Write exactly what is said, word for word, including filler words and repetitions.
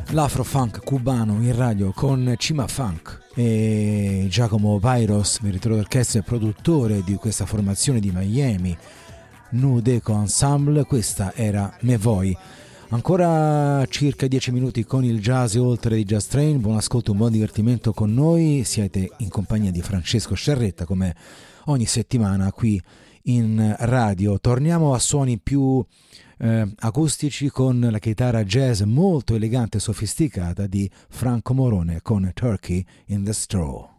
l'afrofunk cubano in radio con Cima Funk e Giacomo Pairos, direttore d'orchestra e produttore di questa formazione di Miami, Nu Deco Ensemble. Questa era Me Voi. Ancora circa dieci minuti con il jazz e oltre di Jazz Train. Buon ascolto, un buon divertimento con noi. Siete in compagnia di Francesco Sciarretta come ogni settimana qui in radio. Torniamo a suoni più eh, acustici con la chitarra jazz molto elegante e sofisticata di Franco Morone con Turkey in the Straw.